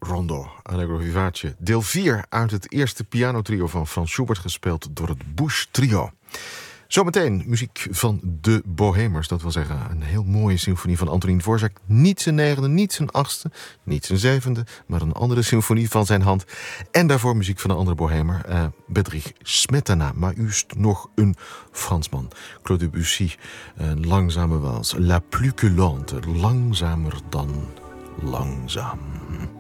Rondo, Allegro vivace. Deel 4 uit het eerste pianotrio van Franz Schubert, gespeeld door het Busch Trio. Zometeen muziek van de Bohemers, dat wil zeggen een heel mooie symfonie van Antonín Dvořák. Niet zijn negende, niet zijn achtste, niet zijn zevende, maar een andere symfonie van zijn hand. En daarvoor muziek van een andere Bohemer, Bedřich Smetana. Maar eerst nog een Fransman, Claude Debussy. Een langzame wals, La plus que lente, langzamer dan langzaam.